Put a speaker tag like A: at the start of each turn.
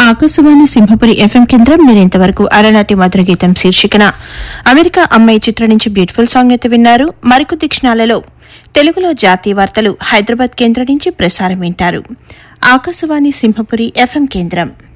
A: Akashvani Simhapuri FM కేంద్రం. మీరింతవరకు అలనాటి మధుర గీతం శీర్షికన అమెరికా అమ్మాయి చిత్రం నుంచి బ్యూటిఫుల్ సాంగ్ అయితే విన్నారు. మరికొద్ది క్షణాలలో తెలుగులో జాతీయ వార్తలు హైదరాబాద్ కేంద్రం నుంచి ప్రసారం వింటారు. ఆకాశవాణి సింహపురి ఎఫ్ఎం కేంద్రం.